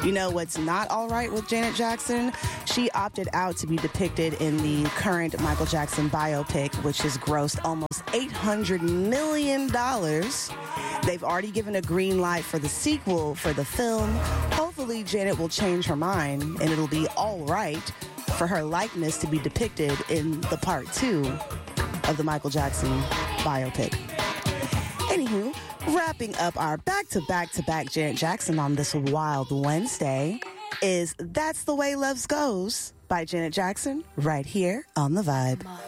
You know what's not all right with Janet Jackson? She opted out to be depicted in the current Michael Jackson biopic, which has grossed almost $800 million. They've already given a green light for the sequel for the film. Hopefully, Janet will change her mind, and it'll be all right for her likeness to be depicted in the part 2 of the Michael Jackson biopic. Anywho, wrapping up our back-to-back-to-back Janet Jackson on this Wild Wednesday is That's the Way Love Goes by Janet Jackson right here on The Vibe.